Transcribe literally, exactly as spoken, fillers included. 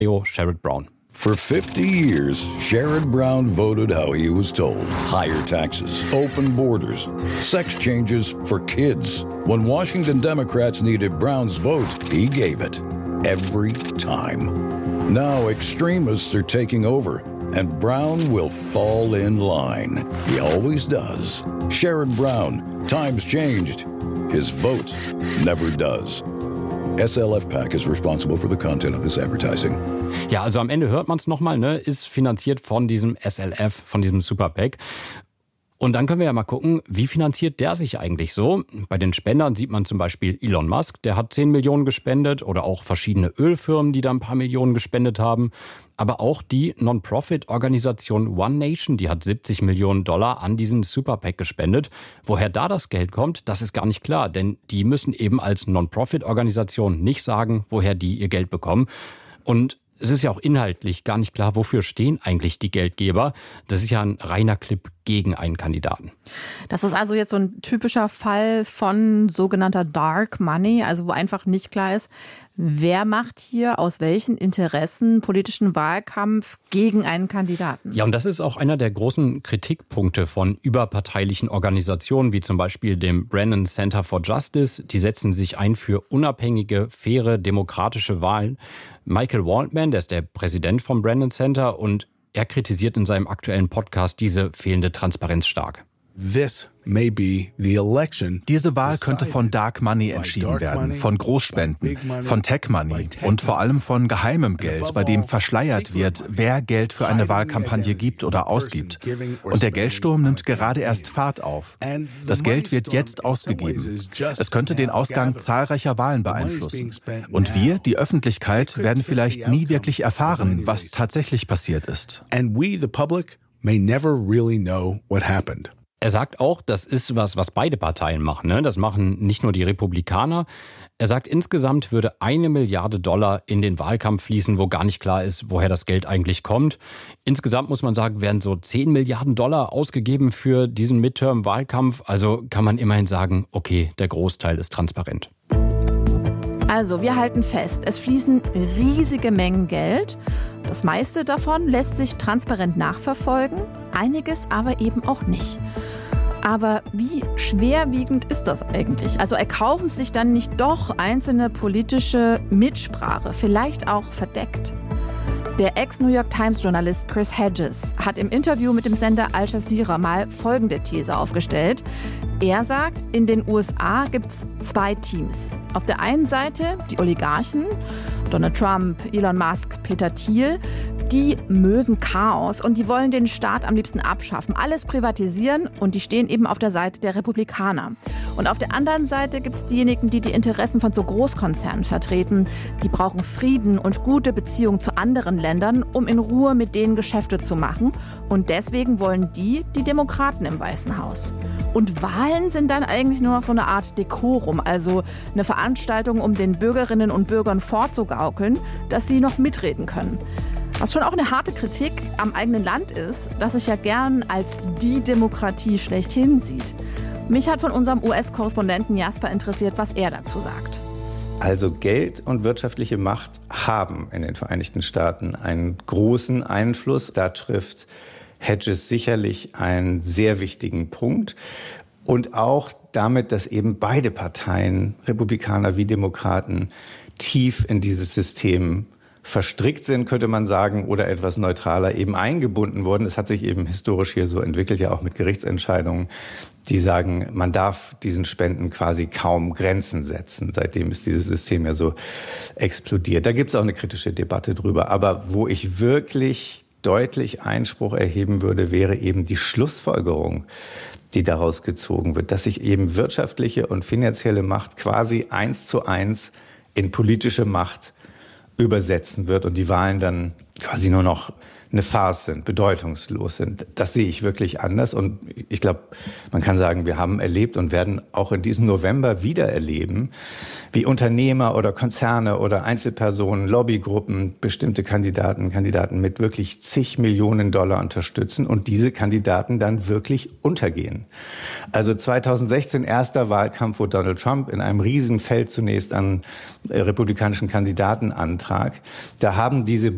Sherrod Brown. For fifty years, Sherrod Brown voted how he was told. Higher taxes, open borders, sex changes for kids. When Washington Democrats needed Brown's vote, he gave it. Every time. Now extremists are taking over, and Brown will fall in line. He always does. Sherrod Brown, times changed. His vote never does. S L F PAC is responsible for the content of this advertising. Ja, also am Ende hört man es nochmal, ne, ist finanziert von diesem S L F, von diesem Super PAC. Und dann können wir ja mal gucken, wie finanziert der sich eigentlich so? Bei den Spendern sieht man zum Beispiel Elon Musk, der hat zehn Millionen gespendet oder auch verschiedene Ölfirmen, die da ein paar Millionen gespendet haben. Aber auch die Non-Profit-Organisation One Nation, die hat siebzig Millionen Dollar an diesen Super PAC gespendet. Woher da das Geld kommt, das ist gar nicht klar, denn die müssen eben als Non-Profit-Organisation nicht sagen, woher die ihr Geld bekommen. Und es ist ja auch inhaltlich gar nicht klar, wofür stehen eigentlich die Geldgeber. Das ist ja ein reiner Clip gegen einen Kandidaten. Das ist also jetzt so ein typischer Fall von sogenannter Dark Money, also wo einfach nicht klar ist, wer macht hier aus welchen Interessen politischen Wahlkampf gegen einen Kandidaten. Ja, und das ist auch einer der großen Kritikpunkte von überparteilichen Organisationen, wie zum Beispiel dem Brennan Center for Justice. Die setzen sich ein für unabhängige, faire, demokratische Wahlen. Michael Waldman, der ist der Präsident vom Brennan Center, und er kritisiert in seinem aktuellen Podcast diese fehlende Transparenz stark. This may be the election. Diese Wahl könnte von Dark Money entschieden werden, von Großspenden, von Tech Money und vor allem von geheimem Geld, bei dem verschleiert wird, wer Geld für eine Wahlkampagne gibt oder ausgibt. Und der Geldsturm nimmt gerade erst Fahrt auf. Das Geld wird jetzt ausgegeben. Es könnte den Ausgang zahlreicher Wahlen beeinflussen. Und wir, die Öffentlichkeit, werden vielleicht nie wirklich erfahren, was tatsächlich passiert ist. And we, the public, may never really know what happened. Er sagt auch, das ist was, was beide Parteien machen, ne? Das machen nicht nur die Republikaner. Er sagt, insgesamt würde eine Milliarde Dollar in den Wahlkampf fließen, wo gar nicht klar ist, woher das Geld eigentlich kommt. Insgesamt muss man sagen, werden so zehn Milliarden Dollar ausgegeben für diesen Midterm-Wahlkampf. Also kann man immerhin sagen, okay, der Großteil ist transparent. Also, wir halten fest, es fließen riesige Mengen Geld. Das meiste davon lässt sich transparent nachverfolgen, einiges aber eben auch nicht. Aber wie schwerwiegend ist das eigentlich? Also erkaufen sich dann nicht doch einzelne politische Mitsprache, vielleicht auch verdeckt? Der Ex-New York Times-Journalist Chris Hedges hat im Interview mit dem Sender Al Jazeera mal folgende These aufgestellt. Er sagt, in den U S A gibt es zwei Teams. Auf der einen Seite die Oligarchen, Donald Trump, Elon Musk, Peter Thiel, die mögen Chaos und die wollen den Staat am liebsten abschaffen, alles privatisieren, und die stehen eben auf der Seite der Republikaner. Und auf der anderen Seite gibt es diejenigen, die die Interessen von so Großkonzernen vertreten. Die brauchen Frieden und gute Beziehungen zu anderen Ländern, um in Ruhe mit denen Geschäfte zu machen. Und deswegen wollen die die Demokraten im Weißen Haus. Und Wahlen sind dann eigentlich nur noch so eine Art Dekorum, also eine Veranstaltung, um den Bürgerinnen und Bürgern vorzugaukeln, dass sie noch mitreden können. Was schon auch eine harte Kritik am eigenen Land ist, das sich ja gern als die Demokratie schlechthin sieht. Mich hat von unserem U S-Korrespondenten Jasper interessiert, was er dazu sagt. Also Geld und wirtschaftliche Macht haben in den Vereinigten Staaten einen großen Einfluss. Da trifft Hedges sicherlich einen sehr wichtigen Punkt. Und auch damit, dass eben beide Parteien, Republikaner wie Demokraten, tief in dieses System verstrickt sind, könnte man sagen, oder etwas neutraler eben eingebunden wurden. Es hat sich eben historisch hier so entwickelt, ja auch mit Gerichtsentscheidungen, die sagen, man darf diesen Spenden quasi kaum Grenzen setzen. Seitdem ist dieses System ja so explodiert. Da gibt es auch eine kritische Debatte drüber. Aber wo ich wirklich deutlich Einspruch erheben würde, wäre eben die Schlussfolgerung, die daraus gezogen wird, dass sich eben wirtschaftliche und finanzielle Macht quasi eins zu eins in politische Macht übersetzen wird und die Wahlen dann quasi nur noch eine Farce sind, bedeutungslos sind. Das sehe ich wirklich anders. Und ich glaube, man kann sagen, wir haben erlebt und werden auch in diesem November wieder erleben, wie Unternehmer oder Konzerne oder Einzelpersonen, Lobbygruppen bestimmte Kandidaten, Kandidaten mit wirklich zig Millionen Dollar unterstützen und diese Kandidaten dann wirklich untergehen. Also zweitausendsechzehn erster Wahlkampf, wo Donald Trump in einem Riesenfeld zunächst an republikanischen Kandidaten antrat. Da haben diese